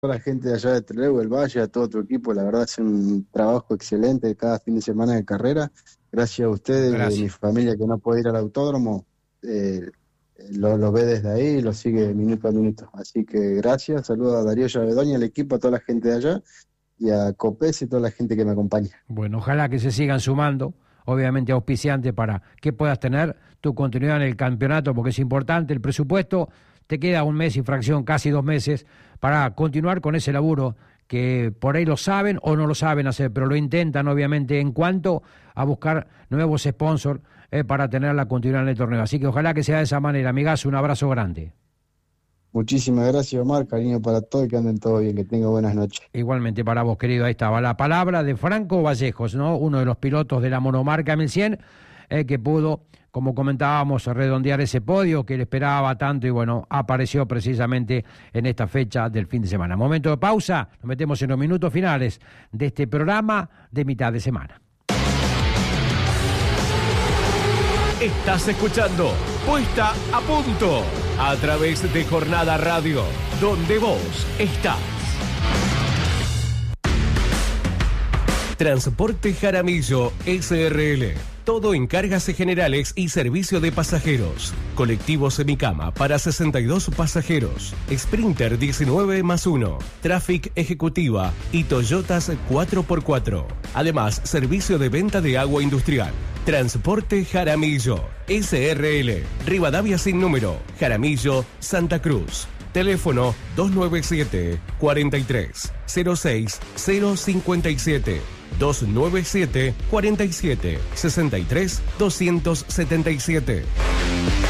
la gente de allá de Trelew, el Valle, a todo tu equipo. La verdad es un trabajo excelente cada fin de semana de carrera. Gracias a ustedes, mi familia que no puede ir al autódromo, lo ve desde ahí, lo sigue minuto a minuto. Así que gracias, saludos a Darío Llavedoña, al equipo, a toda la gente de allá y a Copés y toda la gente que me acompaña. Bueno, ojalá que se sigan sumando, obviamente auspiciantes, para que puedas tener tu continuidad en el campeonato, porque es importante el presupuesto. Te queda un mes y fracción, casi 2 meses, para continuar con ese laburo que por ahí lo saben o no lo saben hacer, pero lo intentan obviamente en cuanto a buscar nuevos sponsors para tener la continuidad en el torneo. Así que ojalá que sea de esa manera. Amigazo, un abrazo grande. Muchísimas gracias, Omar, cariño para todos y que anden todo bien, que tengan buenas noches. Igualmente para vos, querido. Ahí estaba la palabra de Franco Vallejos, ¿no? Uno de los pilotos de la monomarca 1100, que pudo, como comentábamos, redondear ese podio que él esperaba tanto y bueno, apareció precisamente en esta fecha del fin de semana. Momento de pausa, nos metemos en los minutos finales de este programa de mitad de semana. Estás escuchando Puesta a Punto a través de Jornada Radio, donde vos estás. Transporte Jaramillo SRL. Todo en cargas generales y servicio de pasajeros. Colectivo semicama para 62 pasajeros. Sprinter 19+1. Traffic Ejecutiva y Toyotas 4x4. Además, servicio de venta de agua industrial. Transporte Jaramillo SRL. Rivadavia sin número. Jaramillo, Santa Cruz. Teléfono 297 43 06 057. 297 47 63 277.